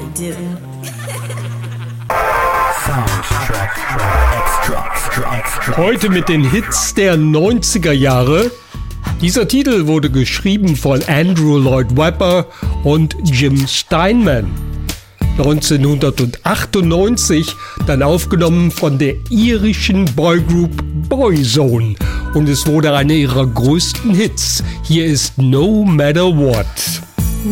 do. Heute mit den Hits der 90er Jahre. Dieser Titel wurde geschrieben von Andrew Lloyd Webber und Jim Steinman. 1998 dann aufgenommen von der irischen Boygroup Boyzone und es wurde einer ihrer größten Hits. Hier ist No Matter What.